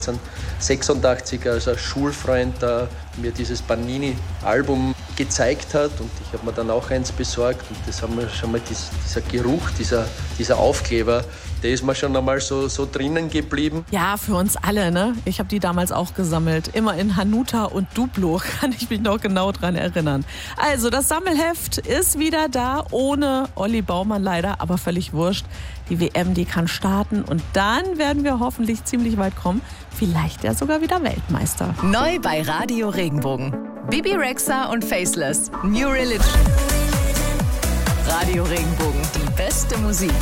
1986, als ein Schulfreund mir dieses Panini-Album gezeigt hat und ich habe mir dann auch eins besorgt und das haben wir schon mal, dieser Geruch, dieser Aufkleber, der ist mir schon einmal so drinnen geblieben. Ja, für uns alle, ne? Ich habe die damals auch gesammelt. Immer in Hanuta und Duplo, kann ich mich noch genau dran erinnern. Also, das Sammelheft ist wieder da, ohne Olli Baumann leider, aber völlig wurscht. Die WM, die kann starten und dann werden wir hoffentlich ziemlich weit kommen. Vielleicht ja sogar wieder Weltmeister. Neu bei Radio Regenbogen. Bibi Rexha und Faceless. New Religion. Radio Regenbogen. Die beste Musik.